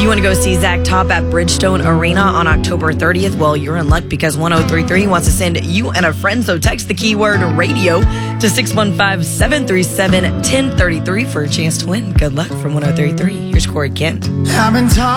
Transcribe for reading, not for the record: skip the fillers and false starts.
You want to go see Zach Top at Bridgestone Arena on October 30th? Well, you're in luck because 1033 wants to send you and a friend. So text the keyword radio to 615-737-1033 for a chance to win. Good luck from 1033. Here's Corey Kent.